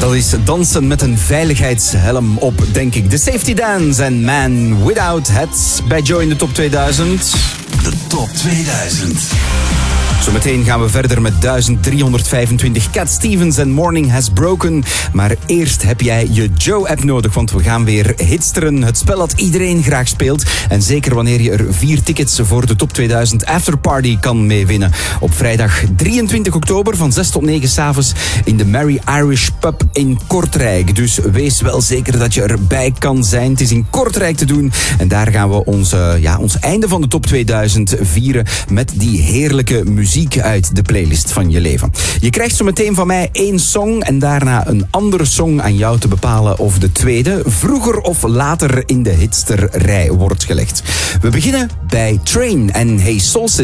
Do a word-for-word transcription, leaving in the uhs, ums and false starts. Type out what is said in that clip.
Dat is dansen met een veiligheidshelm op, denk ik. De Safety Dance en Man Without Hats bij Joe in de Top tweeduizend. De Top tweeduizend. Zometeen gaan we verder met duizend driehonderdvijfentwintig. Cat Stevens en Morning Has Broken. Maar eerst heb jij je Joe-app nodig, want we gaan weer hitsteren. Het spel dat iedereen graag speelt. En zeker wanneer je er vier tickets voor de Top tweeduizend Afterparty kan meewinnen. Op vrijdag drieëntwintig oktober van zes tot negen 's avonds in de Merry Irish Pub in Kortrijk. Dus wees wel zeker dat je erbij kan zijn. Het is in Kortrijk te doen. En daar gaan we ons, uh, ja, ons einde van de Top tweeduizend vieren met die heerlijke muziek uit de playlist van je leven. Je krijgt zo meteen van mij één song en daarna een andere song aan jou te bepalen of de tweede vroeger of later in de hitsterrij wordt gelegd. We beginnen bij Train en Hey Soul Sister.